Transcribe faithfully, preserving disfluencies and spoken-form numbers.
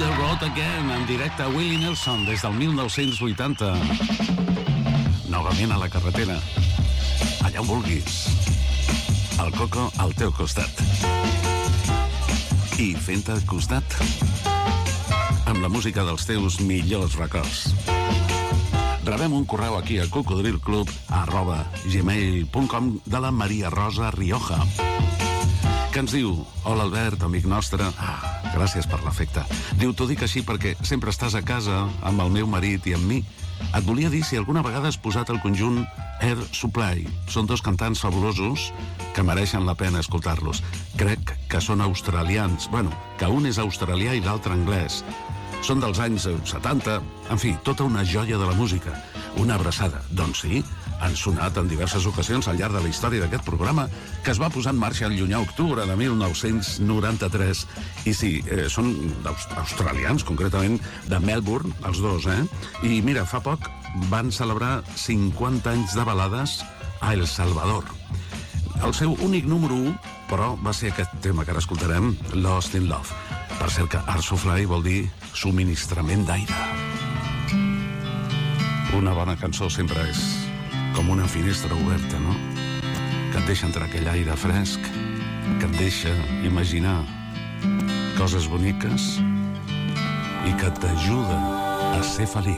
the Road Again, en directe a Willie Nelson des del mil nou-cents vuitanta. Novament a la carretera, allà on vulguis. El Coco al teu costat. I fent-te costat amb la música dels teus millors records. Rebem un correu aquí a cocodrilclub arroba gmail punt com de la Maria Rosa Rioja, que ens diu: hola Albert, amic nostre. Ah, gràcies per l'afecte. Diu: t'ho dic així perquè sempre estàs a casa amb el meu marit i amb mi. Et volia dir si alguna vegada has posat el conjunt Air Supply. Són dos cantants fabulosos que mereixen la pena escoltar-los. Crec que són australians. Bueno, que un és australià i l'altre anglès. Són dels anys setanta. En fi, tota una joia de la música. Una abraçada. Doncs sí, han sonat en diverses ocasions al llarg de la història d'aquest programa, que es va posar en marxa el llunyà octubre de mil nou-cents noranta-tres. I sí, eh, són australians, concretament de Melbourne, els dos, eh? I mira, fa poc van celebrar cinquanta anys de balades a El Salvador. El seu únic número u, però, va ser aquest tema que ara escoltarem, Lost in Love. Per cert que Air Supply vol dir subministrament d'aire. Una bona cançó sempre és com una finestra oberta, no? Que et deixa entrar aquell aire fresc, que et deixa imaginar coses boniques i que t'ajuda a ser feliç.